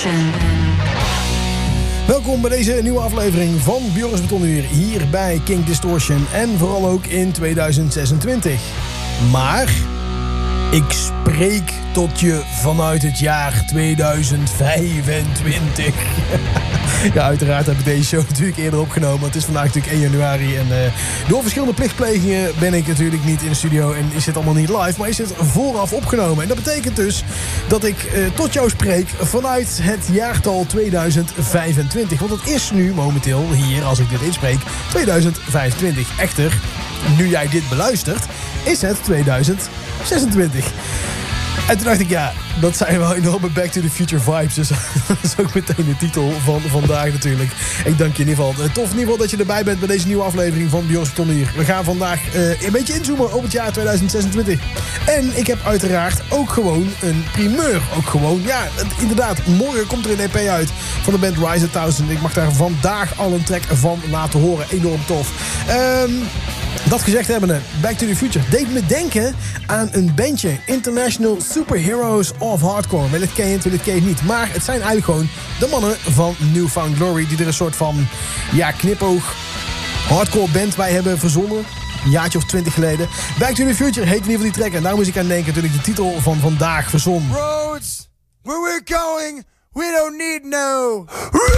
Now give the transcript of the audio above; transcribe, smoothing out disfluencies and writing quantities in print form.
Distortion. Welkom bij deze nieuwe aflevering van Björns Betonuur hier bij King Distortion en vooral ook in 2026. Maar ik spreek tot je vanuit het jaar 2025. Ja, uiteraard heb ik deze show natuurlijk eerder opgenomen. Het is vandaag natuurlijk 1 januari. En door verschillende plichtplegingen ben ik natuurlijk niet in de studio. En is het allemaal niet live, maar is het vooraf opgenomen. En dat betekent dus dat ik tot jou spreek vanuit het jaartal 2025. Want het is nu momenteel hier, als ik dit inspreek, 2025. Echter, nu jij dit beluistert, is het 2026. En toen dacht ik, ja, dat zijn wel enorme Back to the Future vibes. Dus dat is ook meteen de titel van vandaag natuurlijk. Ik dank je in ieder geval. Tof in ieder geval dat je erbij bent bij deze nieuwe aflevering van Björns Betonuur. We gaan vandaag een beetje inzoomen op het jaar 2026. En ik heb uiteraard ook gewoon een primeur. Ook gewoon, ja, inderdaad, morgen komt er een EP uit van de band Rise 1000. Ik mag daar vandaag al een track van laten horen. Enorm tof. Dat gezegd hebbende, Back to the Future deed me denken aan een bandje, International Superheroes of Hardcore. Wel het ken je, het ken je niet. Maar het zijn eigenlijk gewoon de mannen van New Found Glory die er een soort van, ja, knipoog hardcore band bij hebben verzonnen. Een jaartje of 20 geleden. Back to the Future heet in ieder geval die track. En daar moest ik aan denken toen ik de titel van vandaag verzon. Roads, where we're going, we don't need no